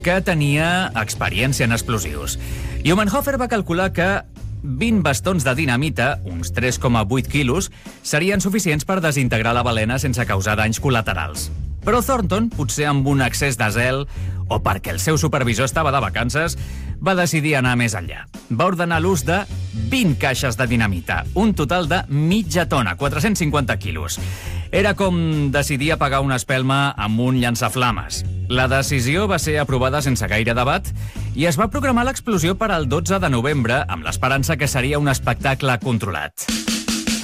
que tenia experiència en explosius. Humenhofer va calcular que 20 bastons de dinamita, uns 3,8 quilos, serien suficients per desintegrar la balena sense causar danys col·laterals. Però Thornton, potser amb un excés de zel o perquè el seu supervisor estava de vacances, va decidir anar més enllà. Va ordenar l'ús de 20 caixes de dinamita, un total de mitja tona, 450 quilos. Era com decidir apagar una espelma amb un llançaflames. La decisió va ser aprovada sense gaire debat i es va programar l'explosió per al 12 de novembre amb l'esperança que seria un espectacle controlat.